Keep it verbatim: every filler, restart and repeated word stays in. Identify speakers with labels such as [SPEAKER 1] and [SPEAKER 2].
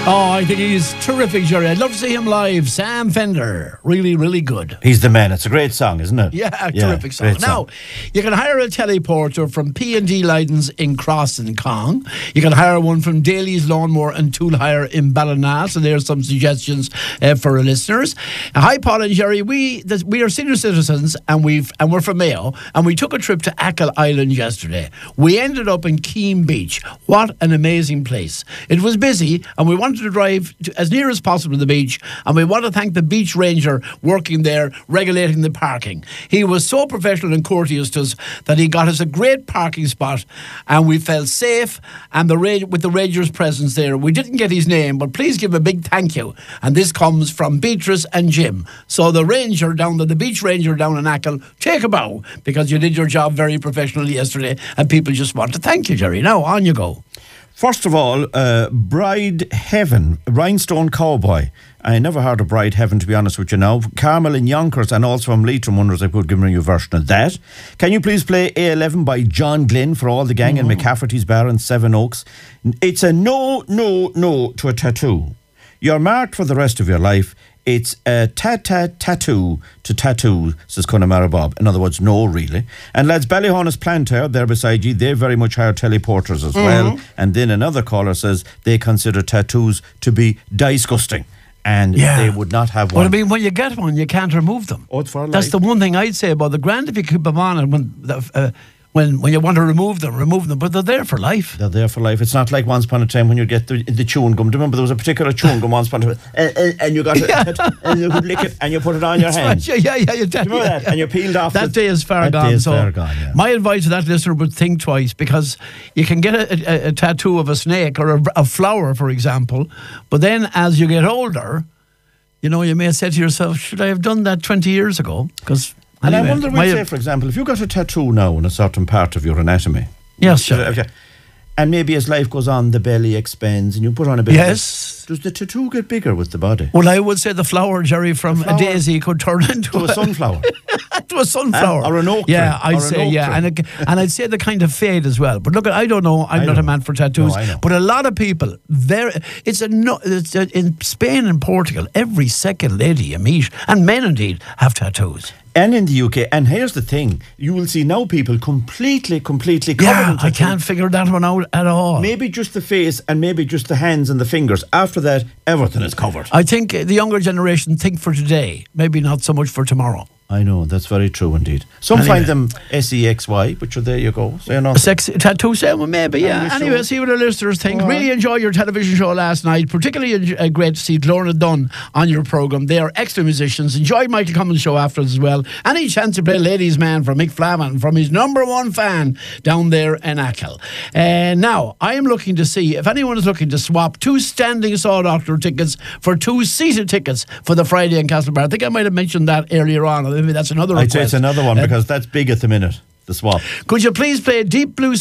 [SPEAKER 1] Oh, I think he's terrific, Jerry. I'd love to see him live. Sam Fender. Really, really good.
[SPEAKER 2] He's the man. It's a great song, isn't it?
[SPEAKER 1] Yeah,
[SPEAKER 2] yeah
[SPEAKER 1] terrific song. Now, you can hire a teleporter from P and D Lydens in Cross and Cong. You can hire one from Daly's Lawnmower and Tool Hire in Ballina. So there's some suggestions uh, for our listeners. Uh, hi, Paul and Jerry. We this, we are senior citizens and we've and we're from Mayo, and we took a trip to Achill Island yesterday. We ended up in Keene Beach. What an amazing place. It was busy, and we wanted to drive to, as near as possible to the beach, and we want to thank the beach ranger working there regulating the parking. He was so professional and courteous to us that he got us a great parking spot, and we felt safe and the ra- with the ranger's presence there. We didn't get his name, but please give a big thank you, and this comes from Beatrice and Jim. So the ranger down there, the beach ranger down in Achill, take a bow, because you did your job very professionally yesterday, and people just want to thank you, Jerry. Now on you go.
[SPEAKER 2] First of all, uh, Bride Heaven, Rhinestone Cowboy. I never heard of Bride Heaven, to be honest with you now. Carmel in Yonkers, and also from Leitrim wonders if I could give me a version of that. Can you please play A eleven by John Glenn for all the gang mm-hmm. in McCafferty's Bar in Seven Oaks? It's a no, no, no to a tattoo. You're marked for the rest of your life. It's a ta-ta-tattoo to tattoo, says Connemara Bob. In other words, no, really. And lads, Ballyhonus Planter, there beside you, they very much hire teleporters as mm-hmm. well. And then another caller says they consider tattoos to be disgusting. And yeah. they would not have one.
[SPEAKER 1] Well, I mean, when you get one, you can't remove them.
[SPEAKER 2] Oh, it's for life.
[SPEAKER 1] That's the one thing I'd say about the grand if you keep them on, and when the, uh, When when you want to remove them, remove them, but they're there for life.
[SPEAKER 2] They're there for life. It's not like once upon a time when you get the, the chewing gum. Do you remember there was a particular chewing gum once upon a time, and, and, and you got yeah. it, and you could lick it, and you put it on your hand.
[SPEAKER 1] Right. Yeah, yeah, yeah. You
[SPEAKER 2] do you remember
[SPEAKER 1] yeah,
[SPEAKER 2] that? And you peeled off. the,
[SPEAKER 1] That day is far
[SPEAKER 2] that
[SPEAKER 1] gone.
[SPEAKER 2] Day is
[SPEAKER 1] so
[SPEAKER 2] far gone, yeah.
[SPEAKER 1] My advice to that listener would think twice, because you can get a, a, a tattoo of a snake or a, a flower, for example, but then as you get older, you know, you may say to yourself, should I have done that twenty years ago? Because
[SPEAKER 2] And
[SPEAKER 1] anyway,
[SPEAKER 2] I wonder, we'd say, for example, if you got a tattoo now in a certain part of your anatomy.
[SPEAKER 1] Yes, sure.
[SPEAKER 2] Okay, and maybe as life goes on, the belly expands and you put on a bit
[SPEAKER 1] yes.
[SPEAKER 2] of Does the tattoo get bigger with the body?
[SPEAKER 1] Well, I would say the flower, Jerry, from flower, a daisy could turn into
[SPEAKER 2] to a, a sunflower.
[SPEAKER 1] to a sunflower.
[SPEAKER 2] Uh, or an oak tree.
[SPEAKER 1] Yeah, I'd
[SPEAKER 2] or
[SPEAKER 1] say, yeah. And, it, and I'd say the kind of fade as well. But look, I don't know. I'm I not a man for tattoos.
[SPEAKER 2] No,
[SPEAKER 1] but a lot of people, very, it's a no, it's a, in Spain and Portugal, every second lady you meet, and men indeed, have tattoos.
[SPEAKER 2] And in the U K, and here's the thing, you will see now people completely, completely covered
[SPEAKER 1] yeah,
[SPEAKER 2] in tattoos.
[SPEAKER 1] I can't figure that one out at all.
[SPEAKER 2] Maybe just the face and maybe just the hands and the fingers. After that, everything is covered.
[SPEAKER 1] I think the younger generation think for today, maybe not so much for tomorrow.
[SPEAKER 2] I know, that's very true indeed. Some anyway. find them S E X Y, but there you go. So you know.
[SPEAKER 1] A sexy tattoo, well, maybe, yeah. Anyway, sure. See what our listeners think. All really right. Enjoyed your television show last night. Particularly uh, great to see Lorna Dunn on your programme. They are excellent musicians. Enjoyed Michael Cummins' show afterwards as well. Any chance to play Ladies Man from Mick Flavin, from his number one fan down there in Achill. Uh, now, I am looking to see if anyone is looking to swap two standing Saw Doctor tickets for two seated tickets for the Friday in Castlebar. I think I might have mentioned that earlier on. Maybe that's another request.
[SPEAKER 2] I'd say it's another one, uh, because that's big at the minute, the swap.
[SPEAKER 1] Could you please play Deep Blue